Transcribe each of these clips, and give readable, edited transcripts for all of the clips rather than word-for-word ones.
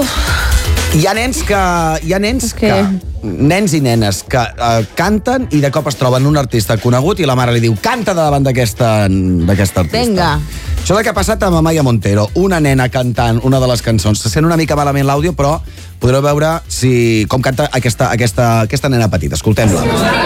Hi ha nens que nens i nenes que canten i de cop es troben un artista conegut i la mare li diu canta davant d'aquesta artista. Vinga. Això és el que ha passat amb Amaya Montero, una nena cantant una de les cançons. Se sent una mica malament l'àudio, però podreu veure com canta aquesta nena petita. Escoltem-la.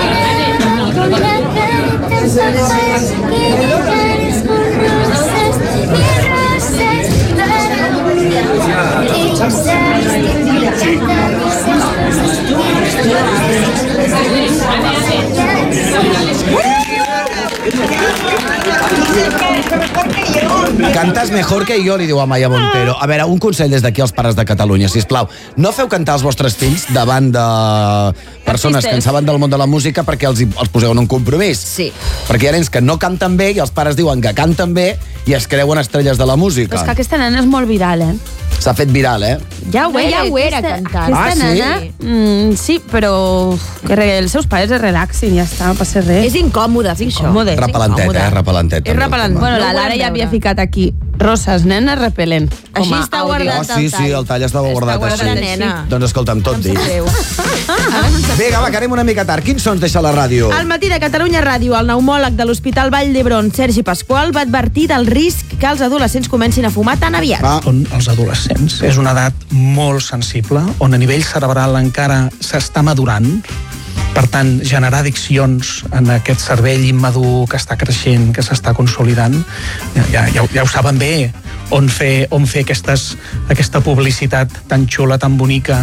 Cantas mejor que jo, li diu Amaya Montero. A veure, un consell des d'aquí als pares de Catalunya, sisplau. No feu cantar els vostres fills davant de persones que en saben del món de la música perquè els poseu en un compromís. Sí. Perquè hi ha nens que no canten bé i els pares diuen que canten bé i es creuen estrelles de la música. Però és que aquesta nena és molt viral, S'ha fet viral, Ja ho era cantant. Aquesta nena, sí, però que els seus pares es relaxin, ja està, no passa res. És incòmode, fer això. Repel·lentet, repel·lentet. És repel·lent. Bueno, la Lara ja havia ficat aquí. Roses, nena, repel·lent. Així està guardat el tall. Sí, el tall estava guardat així. Nena. Doncs escolta'm, tot dit. Vinga, va, que anem una mica tard. Quins sons deixa la ràdio? Al matí de Catalunya Ràdio, el pneumòleg de l'Hospital Vall d'Hebron, Sergi Pasqual, va advertir del risc que els adolescents comencin a fumar tan aviat. On els adolescents és una edat molt sensible, on a nivell cerebral encara s'està madurant. Per tant, generar addiccions en aquest cervell immadur que està creixent, que s'està consolidant, ja ho saben bé, on fer aquesta publicitat tan xula, tan bonica.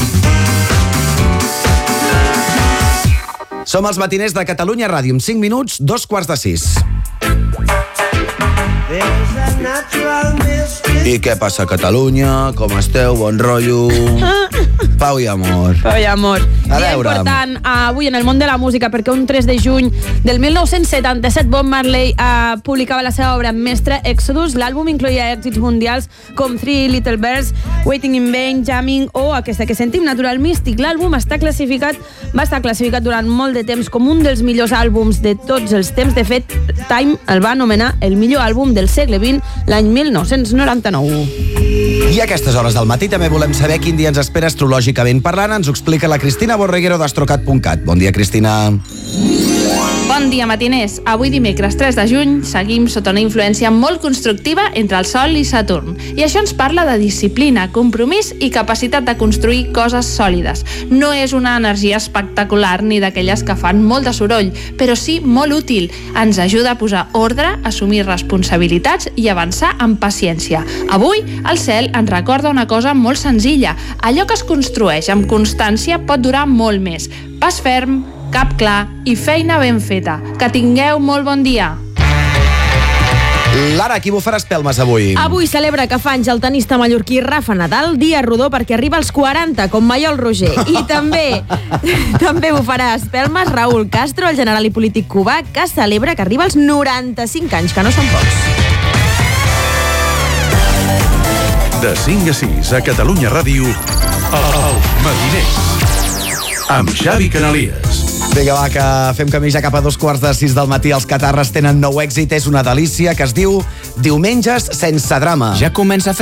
Som els matiners de Catalunya Ràdio, en 5 minuts, 2:45. I què passa a Catalunya? Com esteu? Bon rotllo? Pau i amor. Pau i amor. A Dia veure. important avui en el món de la música, perquè un 3 de juny del 1977 Bob Marley publicava la seva obra mestra Exodus. L'àlbum incloïa èxits mundials com Three Little Birds, Waiting in Vain, Jamming o aquesta que sentim, Natural Mystic. L'àlbum va estar classificat durant molt de temps com un dels millors àlbums de tots els temps. De fet, Time el va anomenar el millor àlbum del segle XX l'any 1999. I a aquestes hores del matí també volem saber quin dia ens espera astrològicament parlant. Ens ho explica la Cristina Borreguero d'Astrocat.cat. Bon dia, Cristina. Bon dia, matiners. Avui dimecres 3 de juny seguim sota una influència molt constructiva entre el Sol i Saturn. I això ens parla de disciplina, compromís i capacitat de construir coses sòlides. No és una energia espectacular ni d'aquelles que fan molt de soroll, però sí molt útil. Ens ajuda a posar ordre, assumir responsabilitats i avançar amb paciència. Avui, el cel ens recorda una cosa molt senzilla. Allò que es construeix amb constància pot durar molt més. Pas ferm, cap clar i feina ben feta. Que tingueu molt bon dia. Lara, qui bufarà espelmes avui? Avui celebra que fa anys el tenista mallorquí Rafa Nadal, dia rodó perquè arriba als 40, com Maiol Roger. I també bufarà espelmes Raúl Castro, el general i polític cubà, que celebra que arriba als 95 anys, que no són pocs. De 5 a 6 a Catalunya Ràdio, el Matiners, amb Xavi Canalies. Vinga, va, que fem camí ja cap a 2:45 del matí. Els catarres tenen nou èxit, és una delícia, que es diu Diumenges sense drama. Ja comença a fer